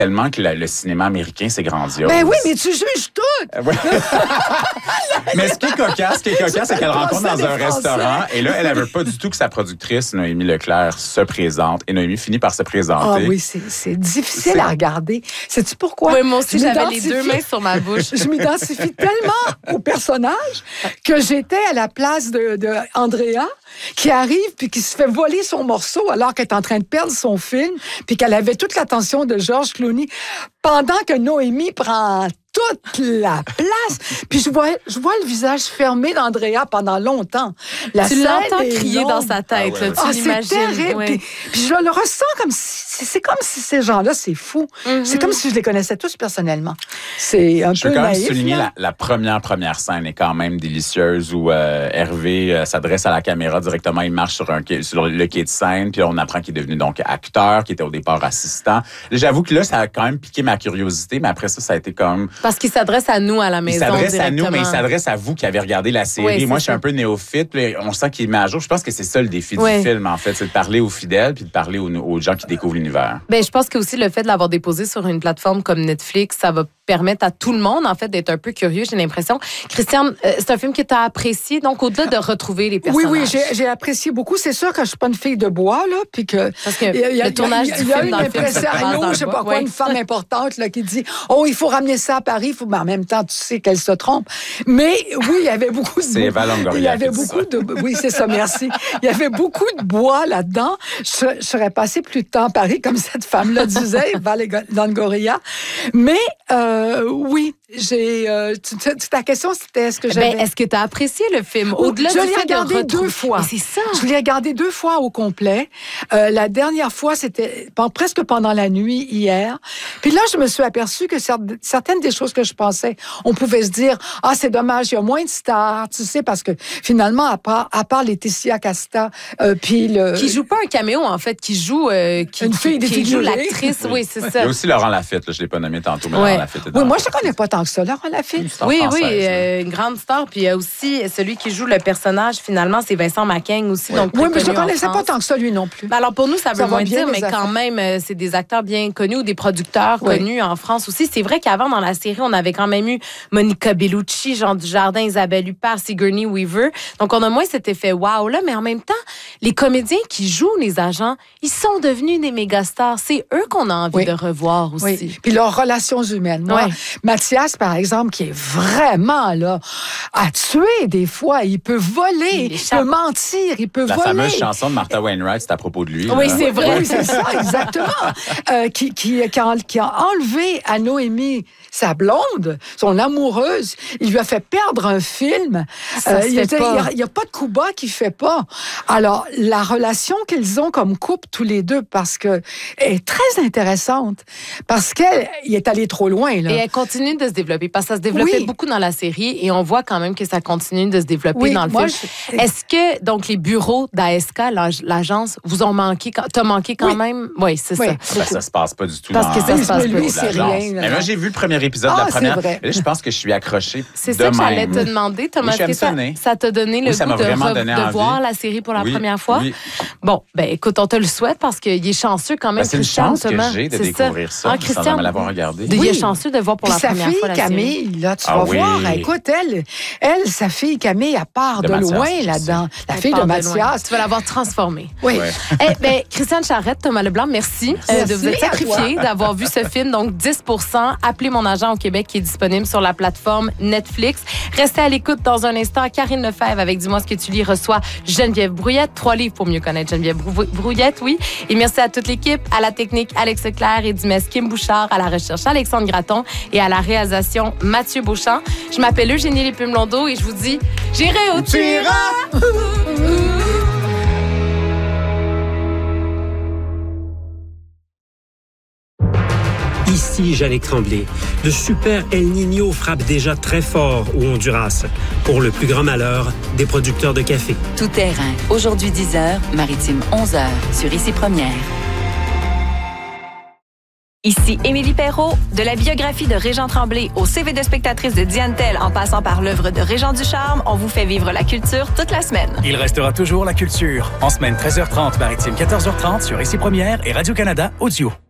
tellement que le cinéma américain, c'est grandiose. Ben oui, mais tu juges tout! Ouais. Mais ce qui est cocasse, c'est qu'elle rencontre dans un restaurant et là, elle veut pas du tout que sa productrice, Noémie Leclerc, se présente. Et Noémie finit par se présenter. Ah oui, c'est difficile à regarder. Sais-tu pourquoi? Oui, moi aussi, j'avais les deux mains sur ma bouche. Je m'identifie tellement au personnage que j'étais à la place de Andrea, qui arrive puis qui se fait voler son morceau alors qu'elle est en train de perdre son film puis qu'elle avait toute l'attention de George Clooney pendant que Noémie prend toute la place. Puis je vois le visage fermé d'Andrea pendant longtemps. Tu l'entends crier dans sa tête, là, tu l'imagines. C'est terrible. Ouais. Puis je le ressens comme si... C'est comme si ces gens-là, c'est fou. Mm-hmm. C'est comme si je les connaissais tous personnellement. C'est un peu naïf. Je veux quand même souligner la première scène est quand même délicieuse où Hervé s'adresse à la caméra directement. Il marche sur le quai de scène, puis on apprend qu'il est devenu donc acteur, qui était au départ assistant. J'avoue que là, ça a quand même piqué ma curiosité, mais après ça a été comme... Parce qu'il s'adresse à nous à la maison. Il s'adresse directement. à nous, mais il s'adresse à vous qui avez regardé la série. Oui, moi, je suis ça. un peu néophyte. Puis on sent qu'il met à jour. Je pense que c'est ça le défi du film, en fait. C'est de parler aux fidèles puis de parler aux gens qui découvrent l'univers. Ben, je pense que aussi le fait de l'avoir déposé sur une plateforme comme Netflix, ça va permettre à tout le monde, en fait, d'être un peu curieux, j'ai l'impression. Christiane, c'est un film que tu as apprécié, donc au-delà de retrouver les personnages. Oui, j'ai apprécié beaucoup. C'est sûr que je suis pas une fille de bois, là, puis que... Parce que le tournage du film dans le film se passe dans le bois. Je sais pas quoi, une femme importante, là, qui dit « Oh, il faut ramener ça à Paris. » Mais en même temps, tu sais qu'elle se trompe. Mais oui, il y avait beaucoup de... C'est Eva Longoria. Il y avait beaucoup de... Oui, c'est ça, merci. Il y avait beaucoup de bois là-dedans. Je serais passé plus de temps à Paris, comme cette femme-là disait, Eva Longoria. Mais oui, ta question, c'était est-ce que j'avais... Est-ce que tu as apprécié le film? Au-delà je l'ai regardé 2 fois. C'est ça. Je l'ai regardé 2 fois au complet. La dernière fois, c'était presque pendant la nuit, hier. Puis là, je me suis aperçue que certaines des choses que je pensais, on pouvait se dire, ah, c'est dommage, il y a moins de stars, tu sais, parce que finalement, à part Laetitia Casta, puis le... Qui joue pas un caméo, en fait, qui joue... une fille qui joue l'actrice, oui, c'est ça. Il y a aussi Laurent Lafitte, là, je l'ai pas nommé tantôt, mais Laurent Lafitte est dans moi, je ne connais pas tant que ça, Laurent Lafitte. Oui, une grande star. Puis il y a aussi celui qui joue le personnage, finalement, c'est Vincent Macaigne aussi. Donc oui, mais je ne connaissais pas tant que ça, lui non plus. Ben alors, pour nous, ça veut moins dire, mais affaires. quand même, c'est des acteurs bien connus ou des producteurs connus en France aussi. C'est vrai qu'avant, dans la série, on avait quand même eu Monica Bellucci, Jean Dujardin, Isabelle Huppert, Sigourney Weaver. Donc, on a moins cet effet wow-là, mais en même temps, les comédiens qui jouent les agents, ils sont devenus des méga stars. C'est eux qu'on a envie de revoir aussi. Oui. Puis leurs relations humaines. Moi, Mathias, par exemple, qui est vraiment là, à tuer des fois. Il peut voler, il peut mentir, il peut voler. La fameuse chanson de Martha Wainwright, c'est à propos de lui. Oui, là. c'est vrai. Oui, c'est ça, exactement. Qui a enlevé à Noémie sa blonde, son amoureuse. Il lui a fait perdre un film. Il n'y a pas de coup bas qu'il ne fait pas. Alors, la relation qu'ils ont comme couple, tous les deux, parce que est très intéressante, parce qu'elle est allée trop loin. Là. Et elle continue de se développer, parce que ça se développait beaucoup dans la série, et on voit quand même que ça continue de se développer dans le film. Est-ce que, donc, les bureaux d'ASK, l'agence, vous ont manqué, t'as manqué quand même? Oui, c'est ça. Ça se passe pas du tout. Parce que ça se passe lui, c'est rien. Mais moi, j'ai vu le premier épisode de la première. Là, je pense que je suis accroché. C'est ça que j'allais te demander, Thomas. Oui, ça t'a donné le goût de voir la série pour la première fois? Oui. Bon, écoute, on te le souhaite parce qu'il est chanceux quand même. C'est une chance que j'ai de découvrir ça, sans l'avoir regardé. Il est chanceux de voir pour la première fois la série. Sa fille Camille, là, tu vas voir. Écoute, elle, sa fille Camille, elle part de loin là-dedans. La fille de Mathias. Tu vas l'avoir transformée. Oui. Christiane Charrette, Thomas Leblanc, merci de vous être sacrifié, d'avoir vu ce film. Donc, 10%. Appelez mon agent au Québec qui est disponible sur la plateforme Netflix. Restez à l'écoute dans un instant. Karine Lefebvre avec Dis-moi ce que tu lis reçoit Geneviève Brouillette. 3 livres pour mieux connaître Geneviève Brouillette, oui. Et merci à toute l'équipe, à la technique Alex Leclerc et Dimès Kim Bouchard, à la recherche Alexandre Gratton et à la réalisation Mathieu Beauchamp. Je m'appelle Eugénie Lépine-Blondeau et je vous dis, j'irai où tu iras! Ici Jannick Tremblay. De super El Niño frappe déjà très fort au Honduras. Pour le plus grand malheur des producteurs de café. Tout terrain. Aujourd'hui 10h, Maritime 11h sur Ici Première. Ici Émilie Perrault. De la biographie de Régent Tremblay au CV de spectatrice de Diane Tell en passant par l'œuvre de Régent Ducharme, on vous fait vivre la culture toute la semaine. Il restera toujours la culture. En semaine 13h30, Maritime 14h30 sur Ici Première et Radio-Canada Audio.